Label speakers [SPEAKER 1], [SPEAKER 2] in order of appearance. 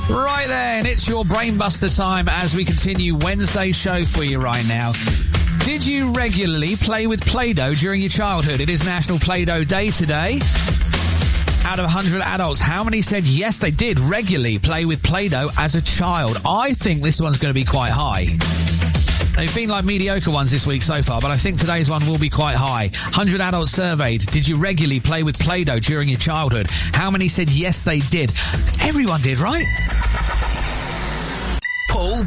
[SPEAKER 1] Right then, it's your Brainbuster time as we continue Wednesday's show for you right now. Did you regularly play with Play-Doh during your childhood? It is National Play-Doh Day today. Out of 100 adults, how many said yes, they did regularly play with Play-Doh as a child? I think this one's going to be quite high. They've been like mediocre ones this week so far, but I think today's one will be quite high. 100 adults surveyed. Did you regularly play with Play-Doh during your childhood? How many said yes, they did? Everyone did, right? Paul